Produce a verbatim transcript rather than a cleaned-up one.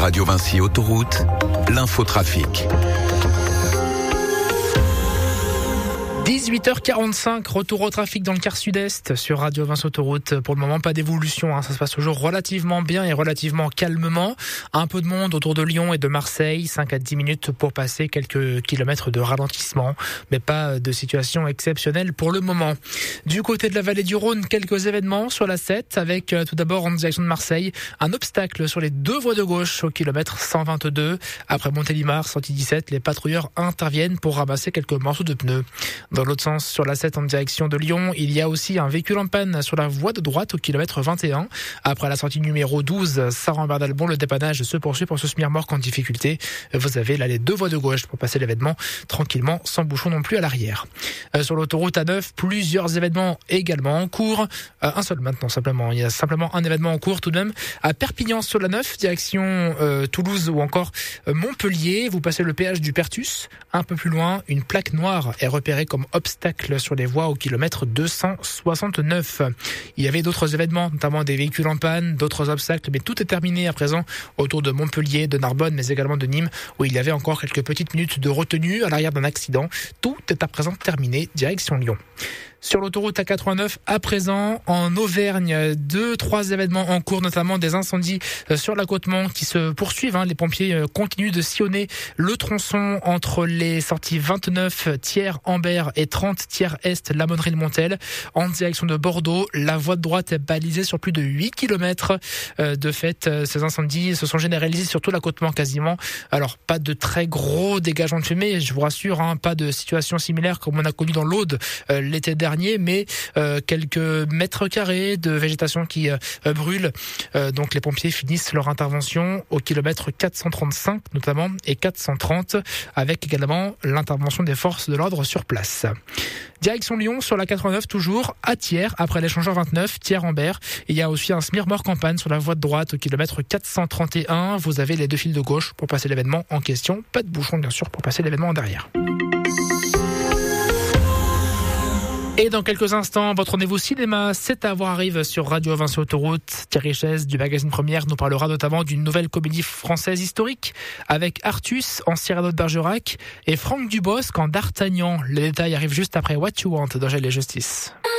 Radio Vinci Autoroute, l'infotrafic. dix-huit heures quarante-cinq, retour au trafic dans le quart sud-est sur Radio Vinci Autoroute. Pour le moment, pas d'évolution, hein. Ça se passe toujours relativement bien et relativement calmement. Un peu de monde autour de Lyon et de Marseille, cinq à dix minutes pour passer quelques kilomètres de ralentissement, mais pas de situation exceptionnelle pour le moment. Du côté de la vallée du Rhône, quelques événements sur la sept, avec euh, tout d'abord en direction de Marseille, un obstacle sur les deux voies de gauche au kilomètre cent vingt-deux. Après Montélimar, cent dix-sept, les patrouilleurs interviennent pour ramasser quelques morceaux de pneus. Dans l'autre sens, sur la sept en direction de Lyon, il y a aussi un véhicule en panne sur la voie de droite au kilomètre vingt et un. Après la sortie numéro douze, Saint-Rambert-d'Albon, le dépannage se poursuit pour ce semi-remorque en difficulté. Vous avez là les deux voies de gauche pour passer l'événement tranquillement, sans bouchon non plus à l'arrière. Euh, sur l'autoroute A neuf, plusieurs événements également en cours. Euh, un seul maintenant simplement. Il y a simplement un événement en cours tout de même à Perpignan sur la neuf, direction euh, Toulouse ou encore euh, Montpellier. Vous passez le péage du Pertus. Un peu plus loin, une plaque noire est repérée comme obstacle sur les voies au kilomètre deux cent soixante-neuf. Il y avait d'autres événements, notamment des véhicules en panne, d'autres obstacles, mais tout est terminé à présent autour de Montpellier, de Narbonne, mais également de Nîmes, où il y avait encore quelques petites minutes de retenue à l'arrière d'un accident. Tout est à présent terminé, direction Lyon. Sur l'autoroute A quatre-vingt-neuf, à présent, en Auvergne, deux, trois événements en cours, notamment des incendies sur l'accotement qui se poursuivent. Hein. Les pompiers continuent de sillonner le tronçon entre les sorties vingt-neuf tiers Ambert et trente tiers Est La Monnerie-le-Montel. En direction de Bordeaux, la voie de droite est balisée sur plus de huit kilomètres. De fait, ces incendies se sont généralisés sur tout l'accotement quasiment. Alors, pas de très gros dégagements de fumée, je vous rassure, hein, pas de situation similaire comme on a connu dans l'Aude euh, l'été dernier. mais euh, quelques mètres carrés de végétation qui euh, brûle. Euh, donc les pompiers finissent leur intervention au kilomètre quatre cent trente-cinq notamment et quatre cent trente, avec également l'intervention des forces de l'ordre sur place. Direction Lyon sur la quatre-vingt-neuf, toujours à Thiers, après l'échangeur vingt-neuf, Thiers-Ambert. Il y a aussi un semi-remorque en panne sur la voie de droite au kilomètre quatre cent trente et un. Vous avez les deux fils de gauche pour passer l'événement en question. Pas de bouchon bien sûr pour passer l'événement en derrière. Et dans quelques instants, votre rendez-vous cinéma, c'est à voir, arrive sur Radio Vinci Autoroute. Thierry Chaise du magazine Première nous parlera notamment d'une nouvelle comédie française historique avec Artus en Cyrano de Bergerac et Franck Dubosc en D'Artagnan. Les détails arrivent juste après What You Want d'Angèle et Justice.